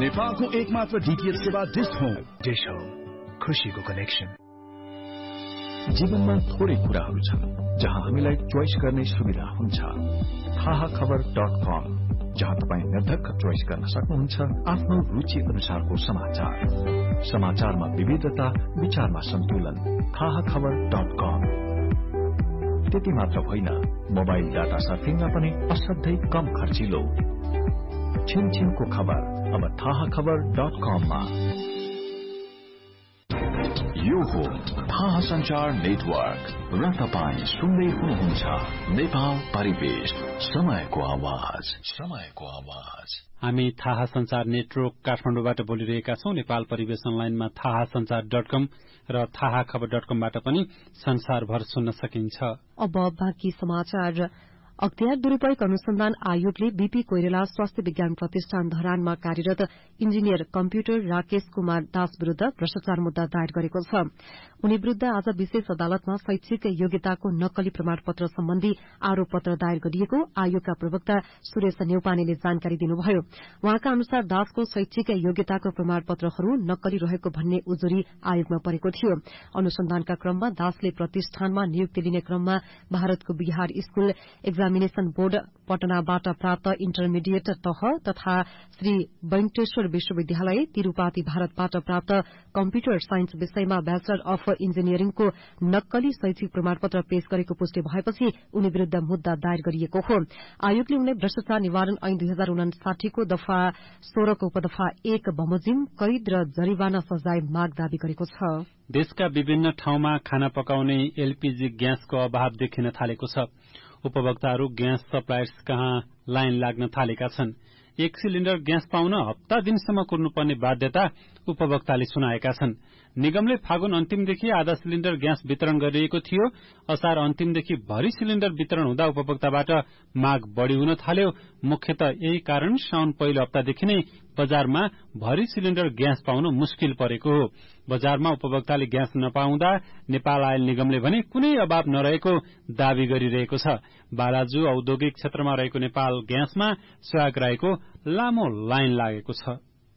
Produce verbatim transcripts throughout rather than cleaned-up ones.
नेपालको एकमात्र डीटीएच सेवा डिश होम। डिश होम, खुशीको कनेक्सन। जीवनमा थोरै कुराहरू छन् जहाँ हामीलाई चोइस गर्ने सुविधा हुन्छ। थाहा खबर डट कम, जहाँ तपाईँ निर्धक्क चोइस गर्न सक्नुहुन्छ आफ्नो रुचि अनुसारको समाचार। समाचारमा विविधता, विचारमा सन्तुलन। थाहा खबर डट कम। त्यति मात्र होइन, मोबाइल डाटा सर्फिङमा पनि असाध्यै कम खर्चिलो। छिनछिनको खबर अब थाहा खबर डट कममा। यो हो थाहा संचार नेटवर्क र तपाईँ सुन्दै हुनुहुन्छ नेपाल परिवेश, समयको आवाज, समयको आवाज। हामी थाहा संचार नेटवर्क काठमाडौँबाट बोलिरहेका छौं। नेपाल परिवेश अनलाइनमा थाहा संचार डट कम र थाहा खबर डट कमबाट पनि संसारभर सुन्न सकिन्छ। अब बाँकी समाचार। अख्तियार दुरूपयोग अनुसन्धान आयोगले बीपी कोइराला स्वास्थ्य विज्ञान प्रतिष्ठान धरानमा कार्यरत इन्जिनियर कम्प्युटर राकेश कुमार दास विरूद्ध भ्रष्टाचार मुद्दा दायर गरेको छ। उनी विरूद्ध आज विशेष अदालतमा शैक्षिक योग्यताको नक्कली प्रमाणपत्र सम्बन्धी आरोप पत्र दायर गरिएको आयोगका प्रवक्ता सुरेश न्यौपानेले जानकारी दिनुभयो। उहाँका अनुसार दासको शैक्षिक योग्यताको प्रमाणपत्रहरू नक्कली रहेको भन्ने उजुरी आयोगमा परेको थियो। अनुसन्धानका क्रममा दासले प्रतिष्ठानमा नियुक्ति लिने क्रममा भारतको बिहार स्कूल एक्जामिनेशन बोर्ड पटनाबाट प्राप्त इन्टरमिडिएट तह तथा श्री वेंकटेश्वर विश्वविद्यालय तिरूपाती भारतबाट प्राप्त कम्प्युटर साइन्स विषयमा ब्याचलर अफ इन्जिनियरिङको नक्कली शैक्षिक प्रमाणपत्र पेश गरेको पुष्टि भएपछि उनी विरूद्ध मुद्दा दायर गरिएको हो। आयोगले उनलाई भ्रष्टाचार निवारण ऐन दुई हजार उनासाठीको दफा सोह्रको उपदफा एक बमोजिम, कैद र जरिवाना सजाय माग दावी गरेको छ। देशका विभिन्न ठाउँमा खाना पकाउने एलपीजी ग्यासको अभाव देखिन थालेको छ। उपभोक्ताहरू ग्यास सप्लायर्स कहाँ लाइन लाग्न थालेका छन्। एक सिलिण्डर ग्यास पाउन हप्ता दिनसम्म कुर्नुपर्ने बाध्यता उपभोक्ताले सुनाएका छन्। निगमले फागुन अन्तिमदेखि आधा सिलिण्डर ग्यास वितरण गरिएको थियो। असार अन्तिमदेखि भरि सिलिण्डर वितरण हुँदा उपभोक्ताबाट माग बढ़ी हुन थाल्यो। मुख्यतः यही कारण साउन पहिलो हप्तादेखि नै बजारमा भरि सिलिण्डर ग्यास पाउन मुस्किल परेको हो। बजारमा उपभोक्ताले ग्यास नपाउँदा नेपाल आयल निगमले भने कुनै अभाव नरहेको दावी गरिरहेको छ। बालाजु औद्योगिक क्षेत्रमा रहेको नेपाल ग्यासमा सेवाग्राहीको लामो लाइन लागेको छ।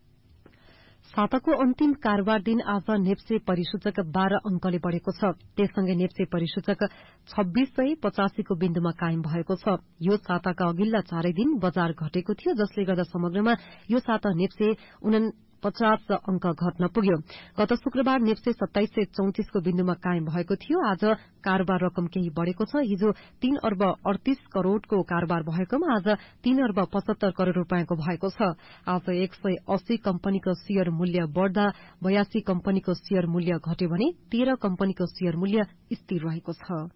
साताको अन्तिम कारोबार दिन आज नेप्से परिसूचक बाह्र अंकले बढ़ेको छ। त्यससँगै नेप्से परिसूचक छब्बीस सय पचासीको बिन्दुमा कायम भएको छ। यो साताका अघिल्ला चारै दिन बजार घटेको थियो, जसले गर्दा समग्रमा यो साता नेप्से पचास अंक घट्न पुग्यो। गत शुक्रबार नेप्से सत्ताइस सय चौतिसको बिन्दुमा कायम भएको थियो। आज कारोबार रकम केही बढ़ेको छ। हिजो तीन अर्ब अडतीस करोड़को कारोबार भएकोमा आज तीन अर्ब पचहत्तर करोड़ रूपियाँको भएको छ। आज एक सय अस्सी कम्पनीको शेयर मूल्य बढ़दा बयासी कम्पनीको शेयर मूल्य घट्यो भने तेह्र कम्पनीको शेयर मूल्य स्थिर रहेको छ।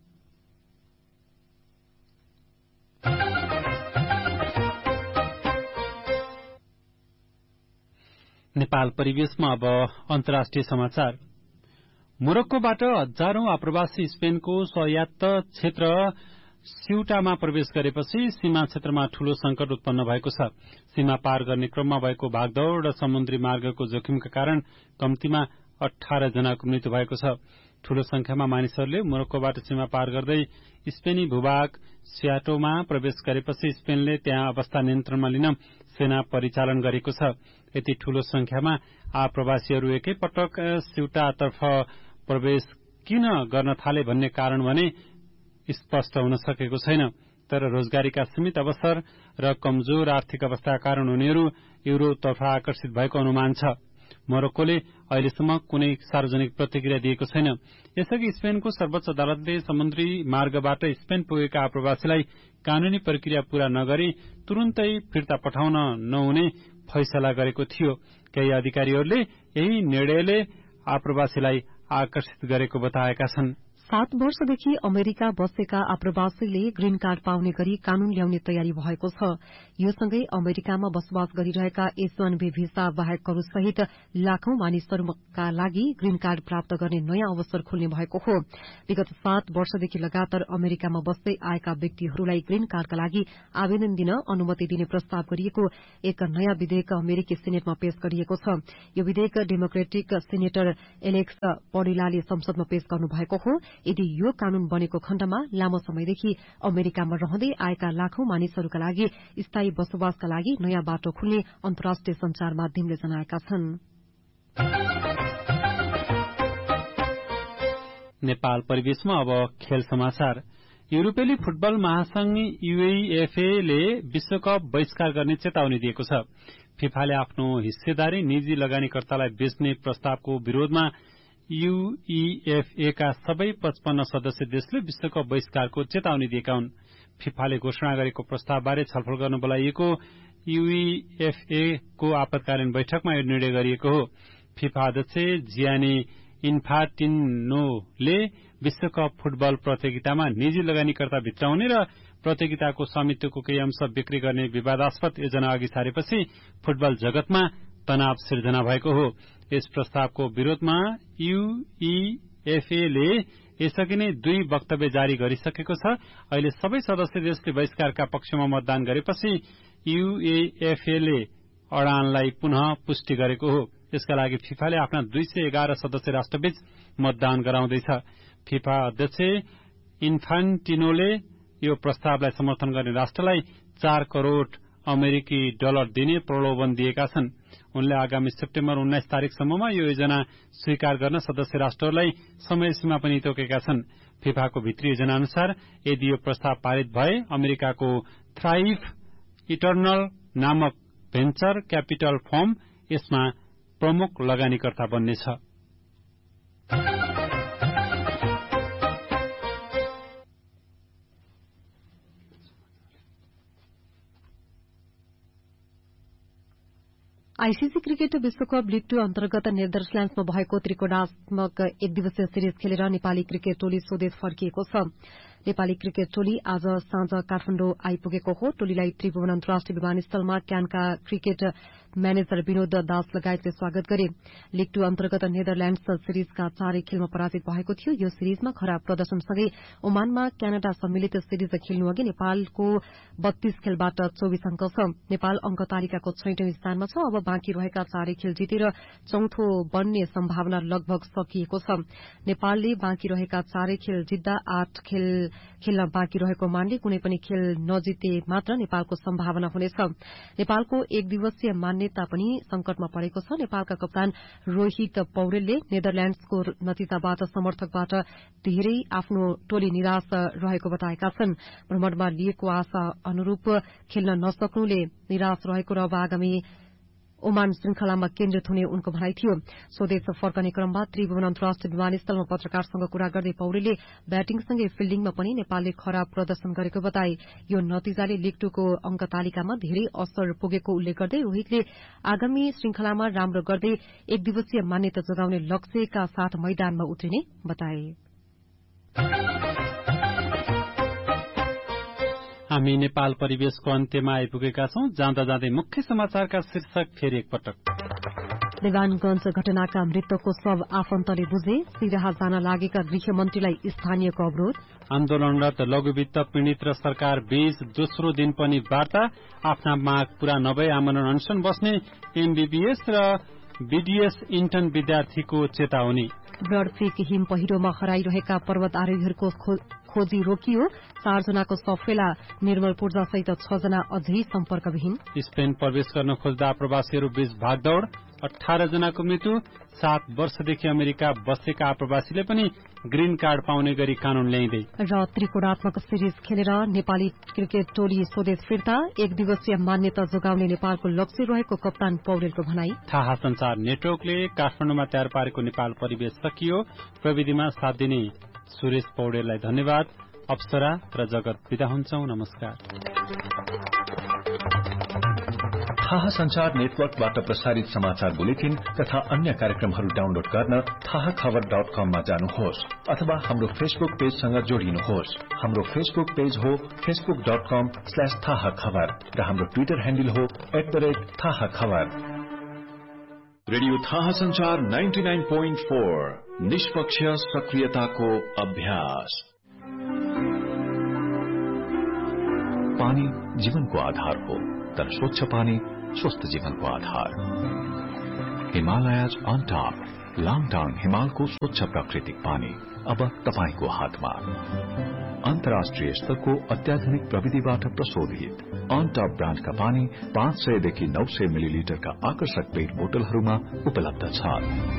नेपाल परिवेशमा अब अन्तर्राष्ट्रिय समाचार। मोरक्कोबाट हजारौं आप्रवासी स्पेनको स्वायत्त क्षेत्र स्यूटामा प्रवेश गरेपछि सीमा क्षेत्रमा ठूलो संकट उत्पन्न भएको छ। सीमा पार गर्ने क्रममा भएको भागदौड़ र समुद्री मार्गको जोखिमका कारण कम्तीमा अठार जनाको मृत्यु भएको छ। ठूलो संख्यामा मानिसहरूले मोरक्कोबाट सीमा पार गर्दै स्पेनी भूभाग स्याटोमा प्रवेश गरेपछि स्पेनले त्यहाँ अवस्था नियन्त्रणमा लिन सेना परिचालन गरेको छ। यति ठूलो संख्यामा आप्रवासीहरू एकै पटक स्यूटातर्फ प्रवेश किन गर्न थाले भन्ने कारण भने स्पष्ट हुन सकेको छैन। तर रोजगारीका सीमित अवसर र कमजोर आर्थिक अवस्थाका कारण उनीहरू युरोपतर्फ आकर्षित भएको अनुमान छ। मोरक्कोले अहिलेसम्म कुनै सार्वजनिक प्रतिक्रिया दिएको छैन। यसअघि स्पेनको सर्वोच्च अदालतले समुद्री मार्गबाट स्पेन पुगेका आप्रवासीलाई कानूनी प्रक्रिया पूरा नगरी तुरुन्तै फिर्ता पठाउन नहुने फैसला गरेको थियो। केही अधिकारीहरूले यही निर्णयले आप्रवासीलाई आकर्षित गरेको बताएका छन्। सात वर्षदेखि अमेरिका बसेका आप्रवासीले ग्रीन कार्ड पाउने गरी कानून ल्याउने तयारी भएको छ। यो सँगै अमेरिकामा बसोबास गरिरहेका एच वन बी भिसा बाहेकहरू सहित लाखौं मानिसहरूका लागि ग्रीन कार्ड प्राप्त गर्ने नयाँ अवसर खुल्ने भएको हो। विगत सात वर्षदेखि लगातार अमेरिकामा बस्दै आएका व्यक्तिहरूलाई ग्रीन कार्डका लागि आवेदन दिन अनुमति दिने प्रस्ताव गरिएको एक नयाँ विधेयक अमेरिकी सिनेटमा पेश गरिएको छ। यो विधेयक डेमोक्रेटिक सिनेटर एलेक्स पडिलाले संसदमा पेश गर्नुभएको हो। यदि यो कानून बनेको खण्डमा लामो समयदेखि अमेरिकामा रहँदै आएका लाखौं मानिसहरूका लागि स्थायी बसोबासका लागि नयाँ बाटो खुल्ने अन्तर्राष्ट्रिय संचार माध्यमले जनाएका छन्। नेपाल परिवेशमा अब खेल समाचार। युरोपेली फुटबल महासंघ यूईएफए ले विश्वकप बहिष्कार गर्ने चेतावनी दिएको छ। फिफाले आफ्नो हिस्सेदारी निजी लगानीकर्तालाई बेच्ने प्रस्तावको विरोधमा यूईएफए का सबै पचपन्न सदस्य देशले विश्वकप बहिष्कारको चेतावनी दिएका हुन्। फिफाले घोषणा गरेको प्रस्तावबारे छलफल गर्न बोलाइएको यूईएफए को आपतकालीन बैठकमा यो निर्णय गरिएको हो। फिफा अध्यक्ष जियानी इन्फान्टिनोले विश्वकप फुटबल प्रतियोगितामा निजी लगानीकर्ता भित्राउने र प्रतियोगिताको स्वामित्वको केही अंश बिक्री गर्ने विवादास्पद योजना अघि सारेपछि फुटबल जगतमा तनाव सिर्जना भएको हो। यस प्रस्तावको विरोधमा यूईएफए ले यसअघि नै दुई वक्तव्य जारी गरिसकेको छ। अहिले सबै सदस्य देशले बहिष्कारका पक्षमा मतदान गरेपछि यूएफए ले अडानलाई पुनः पुष्टि गरेको हो। यसका लागि फिफाले आफ्ना दुई सय एघार सदस्य राष्ट्रबीच मतदान गराउँदैछ। फिफा अध्यक्ष इन्फान्टिनोले यो प्रस्तावलाई समर्थन गर्ने राष्ट्रलाई चार करोड़ अमेरिकी डलर दिने प्रलोभन दिएका छन्। उनले आगामी सेप्टेम्बर उन्नाइस तारिकसम्ममा यो योजना स्वीकार गर्न सदस्य राष्ट्रहरूलाई समय सीमा पनि तोकेका छन्। फिफाको भित्री योजना अनुसार यदि यो प्रस्ताव पारित भए अमेरिकाको थ्राइभ इटर्नल नामक भेन्चर क्यापिटल फर्म यसमा प्रमुख लगानीकर्ता बन्नेछ। आईसीसी क्रिकेट विश्वकप लीग टू अन्तर्गत नेदरल्याण्ड्समा भएको त्रिकोणात्मक एक दिवसीय सिरिज खेलेर नेपाली क्रिकेट टोली स्वदेश फर्किएको छ। नेपाली क्रिकेट टोली आज साँझ काठमाडौँ आइपुगेको हो। टोलीलाई त्रिभुवन अन्तर्राष्ट्रिय विमानस्थलमा क्यानका क्रिकेट म्यानेजर विनोद दास लगायतले स्वागत गरे। लीग टू अन्तर्गत नेदरल्याण्ड्स सिरिजका चारै खेलमा पराजित भएको थियो। यो सिरिजमा खराब प्रदर्शनसँगै ओमानमा क्यानाडा सम्मिलित सिरिज खेल्नु अघि नेपालको बत्तीस खेलबाट चौविस अंक छ। नेपाल अंक तालिकाको छैटौं स्थानमा छ। अब बाँकी रहेका चारै खेल जितेर चौथो बन्ने सम्भावना लगभग सकिएको छ। नेपालले बाँकी रहेका चारै खेल जित्दा आठ खेल खेल्न बाँकी रहेको मान्ने कुनै पनि खेल नजिते मात्र नेपालको सम्भावना हुनेछ। नेपालको एक दिवसीय मान्यता पनि संकटमा परेको छ। नेपालका कप्तान रोहित पौडेलले नेदरल्याण्ड्सको नतिजाबाट समर्थकबाट धेरै आफ्नो टोली निराश रहेको बताएका छन्। भ्रमणमा लिएको आशा अनुरूप खेल्न नसक्नुले निराश रहेको र अब आगामी ओमान श्रृंखलामा केन्द्रित हुने उनको भनाई थियो। स्वदेश फर्कने क्रममा त्रिभुवन अन्तर्राष्ट्रिय विमानस्थलमा पत्रकारसँग कुरा गर्दै पौडेलले ब्याटिङसँगै फिल्डिङमा पनि नेपालले खराब प्रदर्शन गरेको बताए। यो नतिजाले लीग टूको अंक तालिकामा धेरै असर पुगेको उल्लेख गर्दै रोहितले आगामी श्रृंखलामा राम्रो गर्दै एक दिवसीय मान्यता जोगाउने लक्ष्यका साथ मैदानमा उत्रिने बताए। हामी नेपाल परिवेशको अन्त्यमा आइपुगेका छौं। जाँदा जाँदै मुख्य समाचारका शीर्षक फेरि एकपटक। देवानगंज घटनाका मृतकको शव आफन्तले बुझे। सिराहा जान लागेका गृहमन्त्रीलाई स्थानीयको अवरोध। आन्दोलनरत लघुवित्त पीड़ित र सरकार बीच दोस्रो दिन पनि वार्ता। आफ्ना माग पूरा नभए आमरण अनशन बस्ने एमबीबीएस र बीडीएस इन्टर्न विद्यार्थीको चेतावनी। ब्रडफ्रीक हिम पहिरोमा हराइरहेका पर्वत आरोहीहरूको खोजी रोकियो। चारजनाको शव फेला। निर्मल पूर्जासहित छजना अझै सम्पर्कविहीन। स्पेन प्रवेश गर्न खोज्दा आप्रवासीहरू बीच भागदौड़। अठार जनाको मृत्यु। सात वर्षदेखि अमेरिका बसेका आप्रवासीले पनि ग्रीन कार्ड पाउने गरी कानून ल्याइँदै। र त्रिकोणात्मक सिरिज खेलेर नेपाली क्रिकेट टोली स्वदेश फिर्ता। एक दिवसीय मान्यता जोगाउने नेपालको लक्ष्य रहेको कप्तान पौडेलको भनाई। थाहा संचार नेटवर्कले काठमाडौँमा तयार पारेको नेपाल परिवेश सकियो। प्रविधिमा साथ दिने सुरेश पौडेललाई धन्यवाद। अप्सरा र जगत विदा हुन्छौं। नमस्कार। थाहा संचार नेटवर्कबाट प्रसारित समाचार बुलेटिन तथा अन्य कार्यक्रमहरू डाउनलोड गर्न थाहा खबर डट कममा जानुहोस् अथवा हाम्रो फेसबुक पेजसँग जोडिनुहोस्। हाम्रो फेसबुक पेज हो फेसबुक डट कम स्ल्याश थाहा खबर र हाम्रो ट्विटर ह्यान्डल हो एट द रेट थाहा खबर। रेडियो थाहा संचार नाइन्टी नाइन पोइन्ट फोर निष्पक्ष सक्रियताको अभ्यास। पानी जीवनको आधार हो, तर स्वच्छ पानी स्वस्थ जीवनको आधार। हिमालयज अन टप लाङटाङ हिमालको स्वच्छ प्राकृतिक पानी अब तपाईको हातमा। अन्तर्राष्ट्रिय स्तरको अत्याधुनिक प्रविधिबाट प्रशोधित अन टप ब्रान्डका पानी पाँच सयदेखि नौ सय मिलिलिटरका आकर्षक पेट बोतलहरूमा उपलब्ध छ।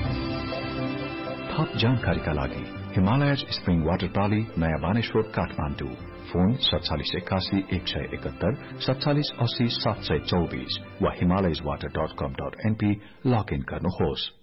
थप जानकारीका लागि हिमालयज स्प्रिङ वाटर प्रणाली नयाँ बानेश्वर काठमाडौँ। फोन सत्तालिस एकासी एक सय एकहत्तर सत्तालिस अस्सी सात सय चौबिस वा हिमालयज वाटर डट कम डट एनपी लगइन गर्नुहोस्।